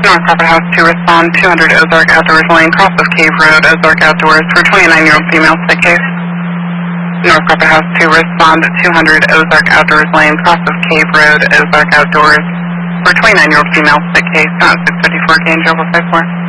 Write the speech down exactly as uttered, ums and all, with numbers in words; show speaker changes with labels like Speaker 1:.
Speaker 1: North Crawford House to respond, two hundred Ozark Outdoors Lane, cross of Cave Road, Ozark Outdoors, for twenty-nine-year-old female, sick case. North Crawford House to respond, two hundred Ozark Outdoors Lane, cross of Cave Road, Ozark Outdoors, for twenty-nine-year-old female, sick case, count six fifty-four, Gainesville, five four.